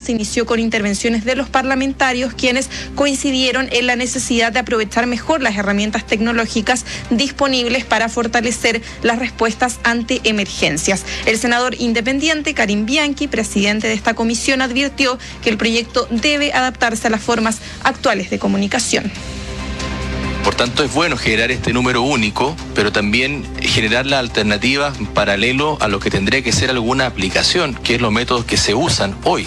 se inició con intervenciones de los parlamentarios, quienes coincidieron en la necesidad de aprovechar mejor las herramientas tecnológicas disponibles para fortalecer las respuestas ante emergencias. El senador independiente Karim Bianchi, presidente de esta comisión, advirtió que el proyecto debe adaptarse a las formas actuales de comunicación. Por tanto, es bueno generar este número único, pero también generar la alternativa en paralelo a lo que tendría que ser alguna aplicación, que es los métodos que se usan hoy.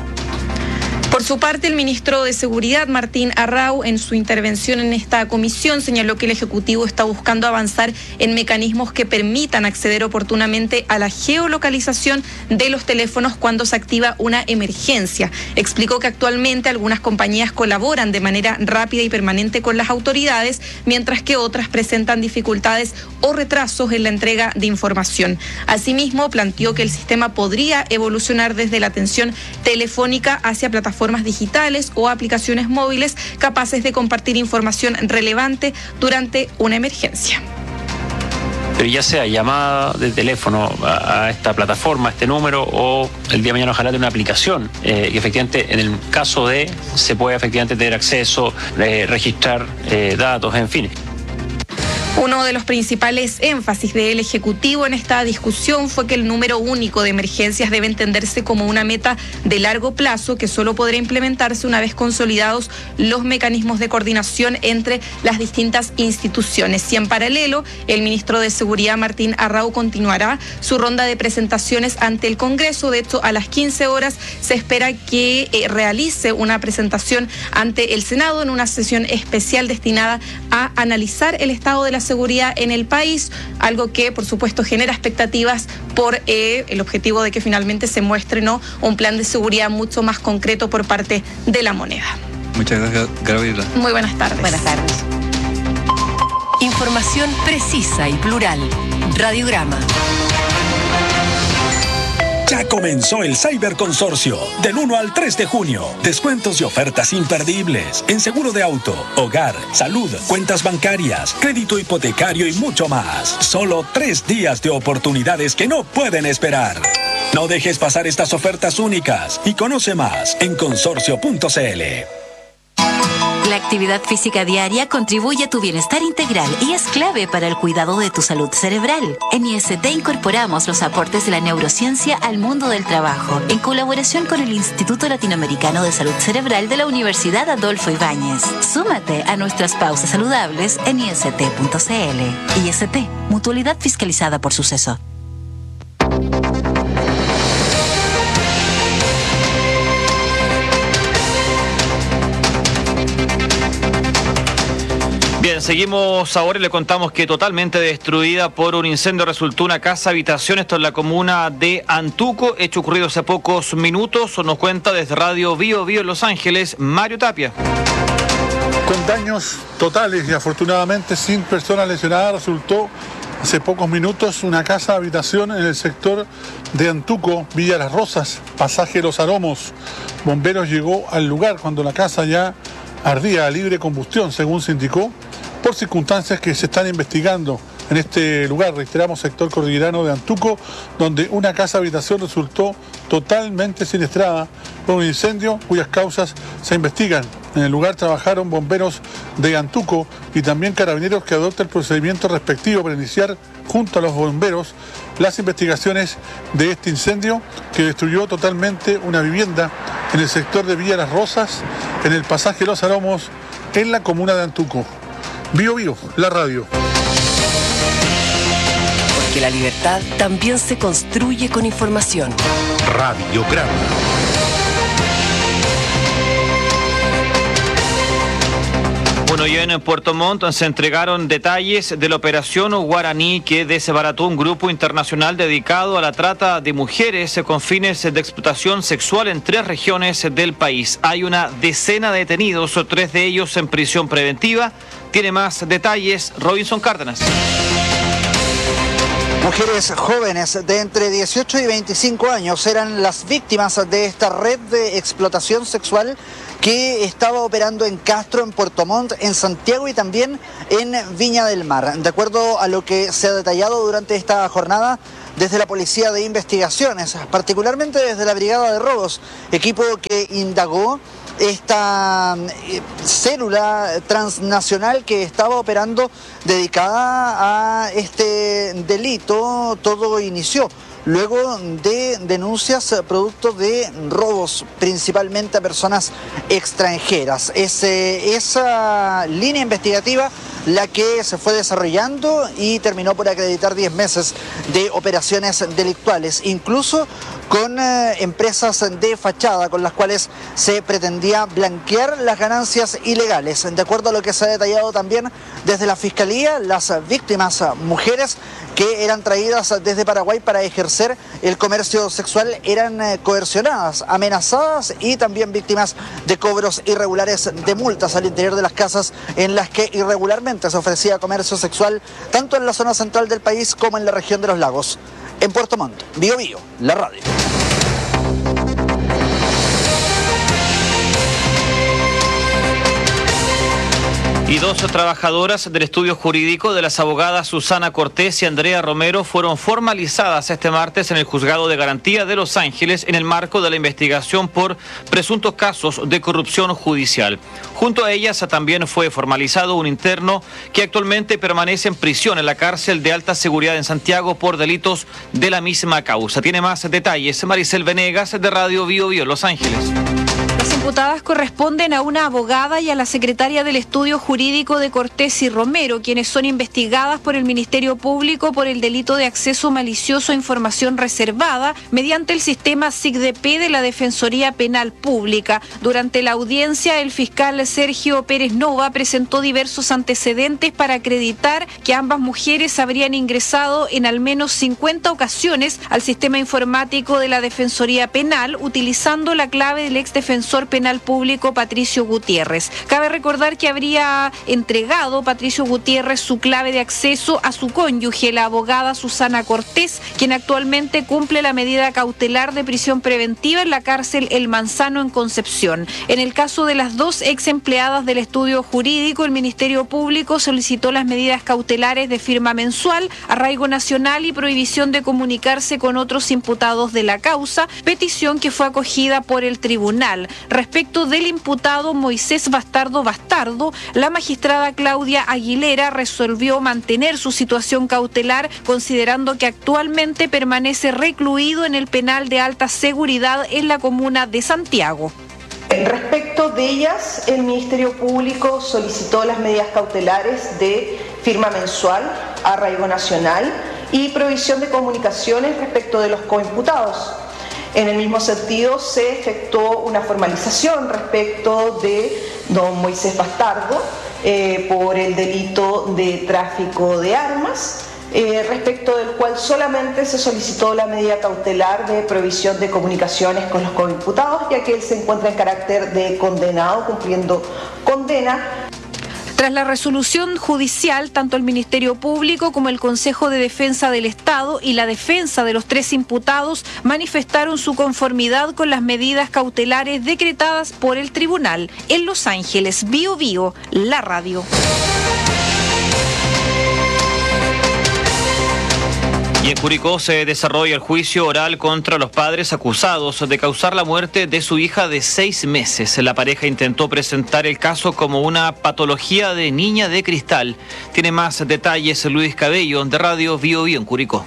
Por su parte, el ministro de Seguridad, Martín Arrau, en su intervención en esta comisión, señaló que el Ejecutivo está buscando avanzar en mecanismos que permitan acceder oportunamente a la geolocalización de los teléfonos cuando se activa una emergencia. Explicó que actualmente algunas compañías colaboran de manera rápida y permanente con las autoridades, mientras que otras presentan dificultades o retrasos en la entrega de información. Asimismo, planteó que el sistema podría evolucionar desde la atención telefónica hacia plataformas digitales o aplicaciones móviles capaces de compartir información relevante durante una emergencia. Pero ya sea llamada de teléfono a esta plataforma, a este número, o el día de mañana ojalá de una aplicación, que efectivamente en el caso de se puede efectivamente tener acceso, registrar datos, en fin. Uno de los principales énfasis del Ejecutivo en esta discusión fue que el número único de emergencias debe entenderse como una meta de largo plazo que solo podrá implementarse una vez consolidados los mecanismos de coordinación entre las distintas instituciones. Y en paralelo, el ministro de Seguridad, Martín Arrau, continuará su ronda de presentaciones ante el Congreso. De hecho, a las 15 horas se espera que realice una presentación ante el Senado en una sesión especial destinada a analizar el estado de la seguridad en el país, algo que por supuesto genera expectativas por el objetivo de que finalmente se muestre, ¿no?, un plan de seguridad mucho más concreto por parte de la moneda. Muchas gracias, Gabriela. Muy buenas tardes. Buenas tardes. Información precisa y plural. Radiograma. Ya comenzó el Cyberconsorcio, del 1 al 3 de junio. Descuentos y ofertas imperdibles en seguro de auto, hogar, salud, cuentas bancarias, crédito hipotecario y mucho más. Solo 3 días de oportunidades que no pueden esperar. No dejes pasar estas ofertas únicas y conoce más en consorcio.cl. La actividad física diaria contribuye a tu bienestar integral y es clave para el cuidado de tu salud cerebral. En IST incorporamos los aportes de la neurociencia al mundo del trabajo, en colaboración con el Instituto Latinoamericano de Salud Cerebral de la Universidad Adolfo Ibáñez. Súmate a nuestras pausas saludables en ist.cl. IST, mutualidad fiscalizada por Suceso. Bien, seguimos ahora y le contamos que totalmente destruida por un incendio resultó una casa habitación, esto en la comuna de Antuco, hecho ocurrido hace pocos minutos. Nos cuenta desde Radio Bio Bio en Los Ángeles, Mario Tapia. Con daños totales y afortunadamente sin personas lesionadas, resultó hace pocos minutos una casa habitación en el sector de Antuco, Villa Las Rosas, pasaje Los Aromos. Bomberos llegó al lugar cuando la casa ya ardía a libre combustión, según se indicó, por circunstancias que se están investigando en este lugar, reiteramos, sector cordillerano de Antuco, donde una casa habitación resultó totalmente siniestrada por un incendio cuyas causas se investigan. En el lugar trabajaron bomberos de Antuco y también carabineros que adoptan el procedimiento respectivo para iniciar junto a los bomberos las investigaciones de este incendio que destruyó totalmente una vivienda en el sector de Villa Las Rosas, en el pasaje Los Aromos, en la comuna de Antuco. Bio Bio, la radio. Porque la libertad también se construye con información. Radiograma. Bueno, y en Puerto Montt se entregaron detalles de la operación Guaraní que desbarató un grupo internacional dedicado a la trata de mujeres con fines de explotación sexual en 3 regiones del país. Hay una decena de detenidos, 3 de ellos en prisión preventiva. Tiene más detalles Robinson Cárdenas. Mujeres jóvenes de entre 18 y 25 años eran las víctimas de esta red de explotación sexual que estaba operando en Castro, en Puerto Montt, en Santiago y también en Viña del Mar. De acuerdo a lo que se ha detallado durante esta jornada, desde la Policía de Investigaciones, particularmente desde la Brigada de Robos, equipo que indagó esta célula transnacional que estaba operando dedicada a este delito. Todo inició luego de denuncias producto de robos, principalmente a personas extranjeras. Es esa línea investigativa la que se fue desarrollando y terminó por acreditar 10 meses de operaciones delictuales, incluso con empresas de fachada con las cuales se pretendía blanquear las ganancias ilegales. De acuerdo a lo que se ha detallado también desde la Fiscalía, las víctimas, mujeres que eran traídas desde Paraguay para ejercer el comercio sexual, eran coercionadas, amenazadas y también víctimas de cobros irregulares de multas al interior de las casas en las que irregularmente se ofrecía comercio sexual, tanto en la zona central del país como en la región de los lagos. En Puerto Montt, Bio Bio, la radio. Y dos trabajadoras del estudio jurídico de las abogadas Susana Cortés y Andrea Romero fueron formalizadas este martes en el Juzgado de Garantía de Los Ángeles en el marco de la investigación por presuntos casos de corrupción judicial. Junto a ellas también fue formalizado un interno que actualmente permanece en prisión en la cárcel de alta seguridad en Santiago por delitos de la misma causa. Tiene más detalles Maricel Venegas de Radio Bio Bio, Los Ángeles. Las imputadas corresponden a una abogada y a la secretaria del estudio jurídico de Cortés y Romero, quienes son investigadas por el Ministerio Público por el delito de acceso malicioso a información reservada mediante el sistema SIGDP de la Defensoría Penal Pública. Durante la audiencia, el fiscal Sergio Pérez Nova presentó diversos antecedentes para acreditar que ambas mujeres habrían ingresado en al menos 50 ocasiones al sistema informático de la Defensoría Penal utilizando la clave del exdefensor penal público Patricio Gutiérrez. Cabe recordar que habría entregado Patricio Gutiérrez su clave de acceso a su cónyuge, la abogada Susana Cortés, quien actualmente cumple la medida cautelar de prisión preventiva en la cárcel El Manzano en Concepción. En el caso de las dos ex empleadas del estudio jurídico, el Ministerio Público solicitó las medidas cautelares de firma mensual, arraigo nacional y prohibición de comunicarse con otros imputados de la causa, petición que fue acogida por el tribunal. Respecto del imputado Moisés Bastardo, la magistrada Claudia Aguilera resolvió mantener su situación cautelar, considerando que actualmente permanece recluido en el penal de alta seguridad en la comuna de Santiago. Respecto de ellas, el Ministerio Público solicitó las medidas cautelares de firma mensual, arraigo nacional y prohibición de comunicaciones respecto de los coimputados. En el mismo sentido, se efectuó una formalización respecto de don Moisés Bastardo por el delito de tráfico de armas, respecto del cual solamente se solicitó la medida cautelar de prohibición de comunicaciones con los coimputados, ya que él se encuentra en carácter de condenado, cumpliendo condena. Tras la resolución judicial, tanto el Ministerio Público como el Consejo de Defensa del Estado y la defensa de los tres imputados manifestaron su conformidad con las medidas cautelares decretadas por el tribunal. En Los Ángeles, Bio Bio, la radio. Y en Curicó se desarrolla el juicio oral contra los padres acusados de causar la muerte de su hija de 6 meses. La pareja intentó presentar el caso como una patología de niña de cristal. Tiene más detalles Luis Cabello de Radio Bio Bio en Curicó.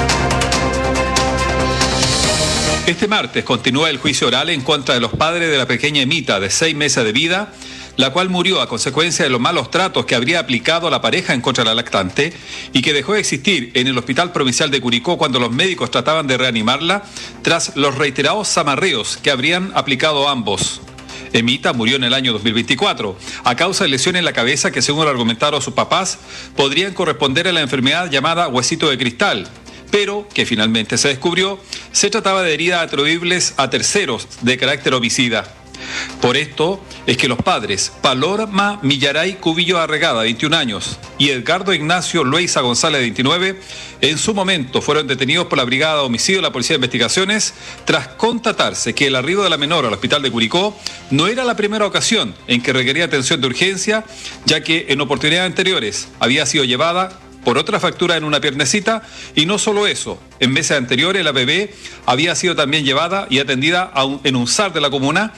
Este martes continúa el juicio oral en contra de los padres de la pequeña Emita de 6 meses de vida, la cual murió a consecuencia de los malos tratos que habría aplicado la pareja en contra de la lactante y que dejó de existir en el Hospital Provincial de Curicó cuando los médicos trataban de reanimarla tras los reiterados zamarreos que habrían aplicado ambos. Emita murió en el año 2024 a causa de lesiones en la cabeza que, según argumentaron sus papás, podrían corresponder a la enfermedad llamada huesito de cristal, pero que finalmente se descubrió se trataba de heridas atribuibles a terceros de carácter homicida. Por esto es que los padres Paloma Millaray Cubillo Arregada, 21 años, y Edgardo Ignacio Luisa González, 29, en su momento fueron detenidos por la Brigada de Homicidio de la Policía de Investigaciones tras constatarse que el arribo de la menor al hospital de Curicó no era la primera ocasión en que requería atención de urgencia, ya que en oportunidades anteriores había sido llevada por otra fractura en una piernecita, y no solo eso, en meses anteriores la bebé había sido también llevada y atendida en un SAR de la comuna